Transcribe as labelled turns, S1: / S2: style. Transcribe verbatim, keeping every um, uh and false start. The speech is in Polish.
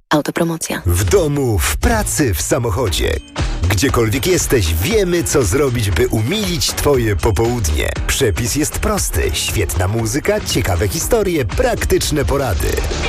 S1: Autopromocja.
S2: W domu, w pracy, w samochodzie. Gdziekolwiek jesteś, wiemy, co zrobić, by umilić Twoje popołudnie. Przepis jest prosty. Świetna muzyka, ciekawe historie, praktyczne porady.